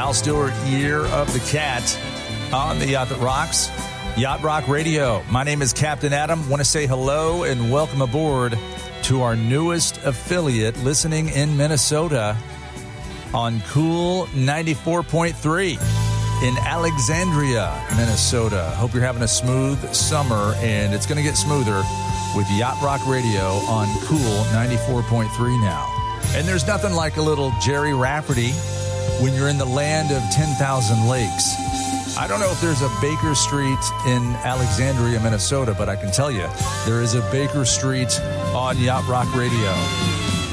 Al Stewart, Year of the Cat, on the Yacht That Rocks, Yacht Rock Radio. My name is Captain Adam. Want to say hello and welcome aboard to our newest affiliate listening in Minnesota on Cool 94.3 in Alexandria, Minnesota. Hope you're having a smooth summer, and it's going to get smoother with Yacht Rock Radio on Cool 94.3 now. And there's nothing like a little Jerry Rafferty when you're in the land of 10,000 lakes. I don't know if there's a Baker Street in Alexandria, Minnesota, but I can tell you there is a Baker Street on Yacht Rock Radio.